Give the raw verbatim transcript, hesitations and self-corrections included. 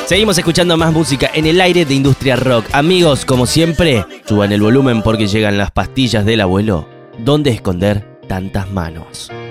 Seguimos escuchando más música en el aire de Industria Rock. Amigos, como siempre, suban el volumen porque llegan las pastillas del abuelo. ¿Dónde esconder tantas manos?